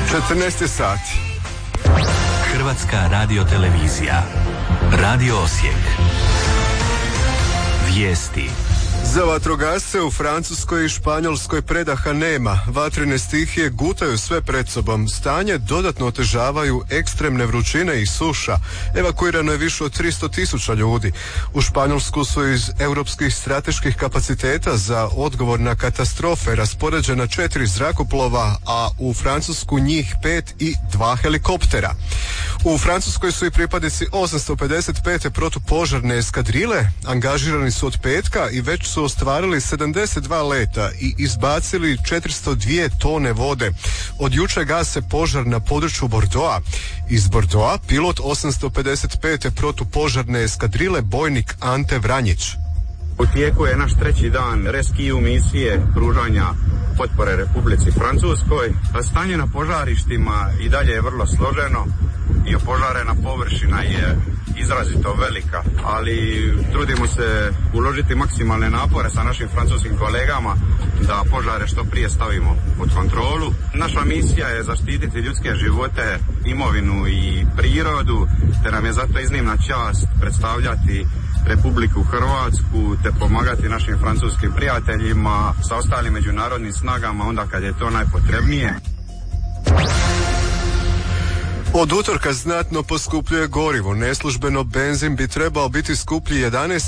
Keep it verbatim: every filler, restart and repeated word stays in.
četrnaest je sati. Hrvatska radiotelevizija. Radio Osijek. Vijesti. Za vatrogasce u Francuskoj i Španjolskoj predaha nema. Vatrene stihije gutaju sve pred sobom. Stanje dodatno otežavaju ekstremne vrućine i suša. Evakuirano je više od tristo tisuća ljudi. U Španjolsku su iz europskih strateških kapaciteta za odgovor na katastrofe raspoređena četiri zrakoplova, a u Francusku njih pet i dva helikoptera. U Francuskoj su i pripadnici osamsto pedeset pete protupožarne eskadrile. Angažirani su od petka i već su ostvarili sedamdeset dva leta i izbacili četiristo dvije tone vode. Od jučer gase požar na području Bordeauxa. Iz Bordeauxa pilot osamsto pedeset pete protupožarne eskadrile bojnik Ante Vranjić. U tijeku je naš treći dan rescue misije pružanja potpore Republici Francuskoj. Stanje na požarištima i dalje je vrlo složeno i opožarena površina je izrazito velika, ali trudimo se uložiti maksimalne napore sa našim francuskim kolegama da požare što prije stavimo pod kontrolu. Naša misija je zaštititi ljudske živote, imovinu i prirodu, te nam je zato iznimna čast predstavljati Republiku Hrvatsku te pomagati našim francuskim prijateljima sa ostalim međunarodnim snagama onda kad je to najpotrebnije. Od utorka znatno poskupljuje gorivo. Neslužbeno benzin bi trebao biti skuplji jedanaest